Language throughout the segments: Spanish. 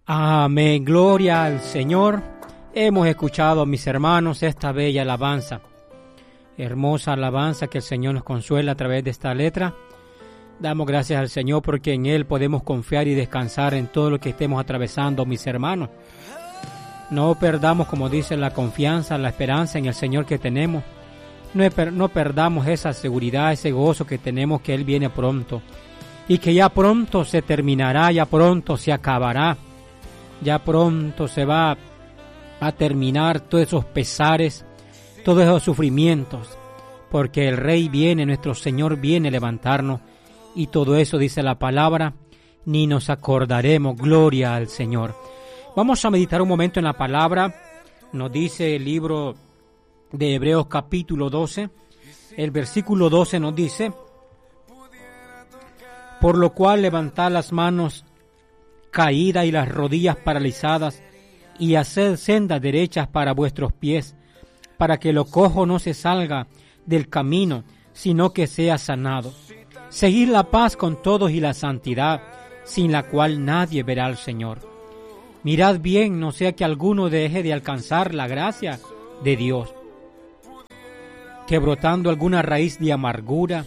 Amén, gloria al Señor. Hemos escuchado, mis hermanos, esta bella alabanza, hermosa alabanza que el Señor nos consuela a través de esta letra. Damos gracias al Señor porque en Él podemos confiar y descansar en todo lo que estemos atravesando, mis hermanos. No perdamos, como dice, la confianza, la esperanza en el Señor que tenemos. No perdamos esa seguridad, ese gozo que tenemos que Él viene pronto y que ya pronto se terminará, ya pronto se acabará, ya pronto se va a terminar todos esos pesares, todos esos sufrimientos, porque el Rey viene, nuestro Señor viene a levantarnos, y todo eso dice la palabra, ni nos acordaremos. Gloria al Señor. Vamos a meditar un momento en la palabra. Nos dice el libro de Hebreos capítulo 12, el versículo 12 nos dice: por lo cual levantad las manos caídas y las rodillas paralizadas, y haced sendas derechas para vuestros pies, para que lo cojo no se salga del camino, sino que sea sanado. Seguid la paz con todos y la santidad, sin la cual nadie verá al Señor. Mirad bien, no sea que alguno deje de alcanzar la gracia de Dios, que brotando alguna raíz de amargura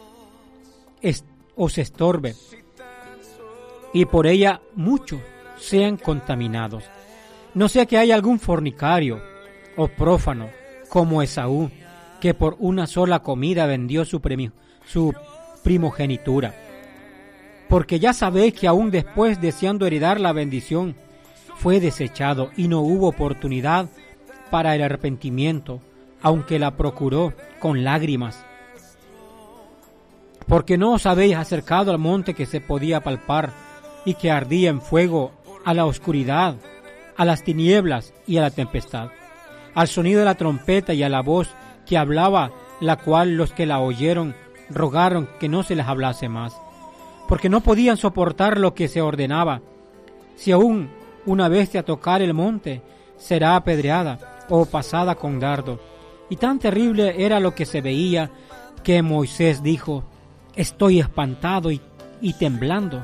os estorbe, y por ella muchos sean contaminados. No sea que haya algún fornicario o prófano, como Esaú, que por una sola comida vendió su primogenitura. Porque ya sabéis que aún después, deseando heredar la bendición, fue desechado y no hubo oportunidad para el arrepentimiento, aunque la procuró con lágrimas. Porque no os habéis acercado al monte que se podía palpar y que ardía en fuego, a la oscuridad, a las tinieblas y a la tempestad, al sonido de la trompeta y a la voz que hablaba, la cual los que la oyeron rogaron que no se les hablase más, porque no podían soportar lo que se ordenaba. Si aún una bestia tocar el monte, será apedreada o pasada con dardo. Y tan terrible era lo que se veía, que Moisés dijo: estoy espantado y temblando.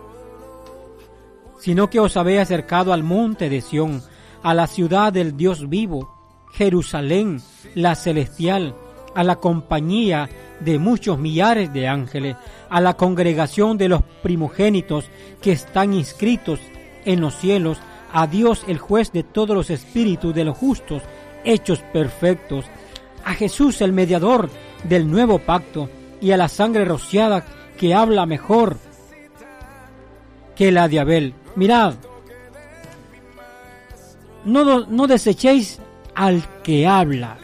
Sino que os habéis acercado al monte de Sión, a la ciudad del Dios vivo, Jerusalén, la celestial, a la compañía de muchos millares de ángeles, a la congregación de los primogénitos que están inscritos en los cielos, a Dios el juez de todos los espíritus de los justos, hechos perfectos, a Jesús el mediador del nuevo pacto, y a la sangre rociada que habla mejor que la de Abel. Mirad, no desechéis al que habla.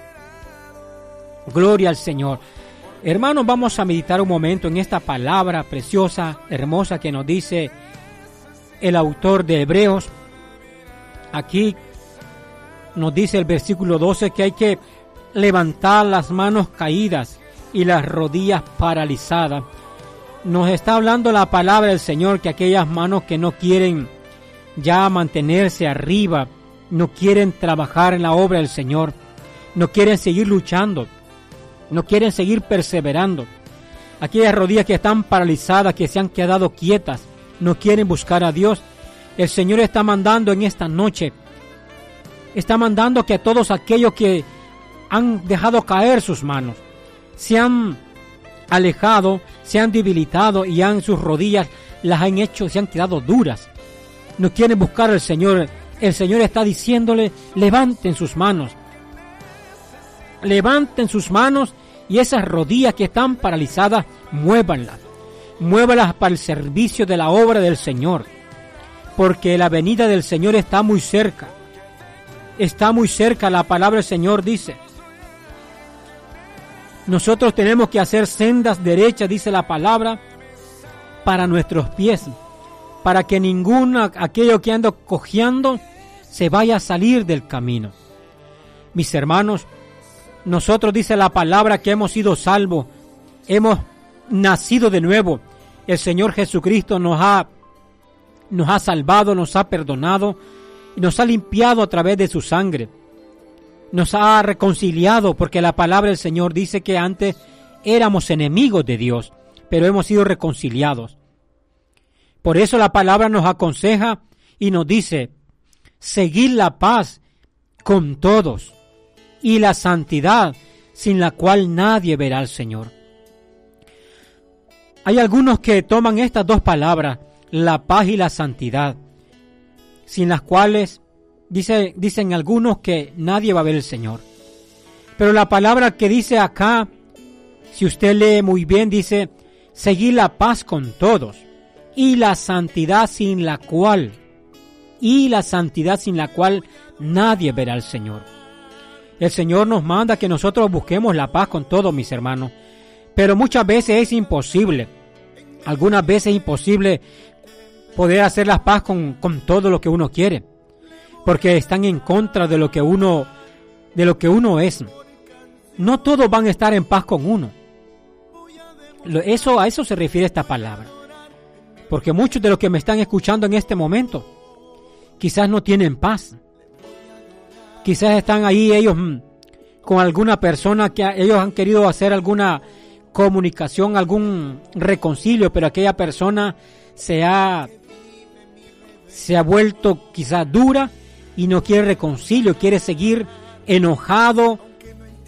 Gloria al Señor. Hermanos, vamos a meditar un momento en esta palabra preciosa, hermosa, que nos dice el autor de Hebreos. Aquí nos dice el versículo 12 que hay que levantar las manos caídas y las rodillas paralizadas. Nos está hablando la palabra del Señor que aquellas manos que no quieren ya mantenerse arriba, no quieren trabajar en la obra del Señor, no quieren seguir luchando, no quieren seguir perseverando. Aquellas rodillas que están paralizadas, que se han quedado quietas, no quieren buscar a Dios. El Señor está mandando en esta noche, está mandando que a todos aquellos que han dejado caer sus manos, se han alejado, se han debilitado y sus rodillas las han hecho, se han quedado duras, no quieren buscar al Señor. El Señor está diciéndole: levanten sus manos y esas rodillas que están paralizadas, muévanlas para el servicio de la obra del Señor, porque la venida del Señor está muy cerca. La palabra del Señor dice: nosotros tenemos que hacer sendas derechas, dice la palabra, para nuestros pies, para que aquello que anda cojeando se vaya a salir del camino. Mis hermanos, nosotros, dice la palabra, que hemos sido salvos, hemos nacido de nuevo. El Señor Jesucristo nos ha salvado, nos ha perdonado y nos ha limpiado a través de su sangre. Nos ha reconciliado, porque la palabra del Señor dice que antes éramos enemigos de Dios, pero hemos sido reconciliados. Por eso la palabra nos aconseja y nos dice, seguid la paz con todos y la santidad sin la cual nadie verá al Señor. Hay algunos que toman estas dos palabras, la paz y la santidad, sin las cuales dicen algunos que nadie va a ver al Señor. Pero la palabra que dice acá, si usted lee muy bien, dice, seguid la paz con todos y la santidad sin la cual nadie verá al Señor. El Señor nos manda que nosotros busquemos la paz con todos, mis hermanos, pero muchas veces es imposible. Algunas veces es imposible poder hacer la paz con todo lo que uno quiere, porque están en contra de lo que uno es. No todos van a estar en paz con uno. A eso se refiere esta palabra. Porque muchos de los que me están escuchando en este momento quizás no tienen paz. Quizás están ahí ellos con alguna persona que ellos han querido hacer alguna comunicación, algún reconcilio, pero aquella persona se ha vuelto quizás dura y no quiere reconcilio, quiere seguir enojado